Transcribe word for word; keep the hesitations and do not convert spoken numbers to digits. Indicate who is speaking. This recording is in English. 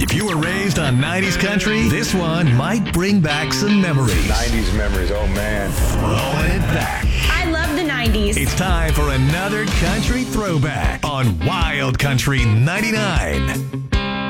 Speaker 1: If you were raised on nineties country, this one might bring back some memories.
Speaker 2: nineties memories, oh man.
Speaker 1: Throwing it back.
Speaker 3: I love the nineties.
Speaker 1: It's time for another country throwback on Wild Country ninety-nine.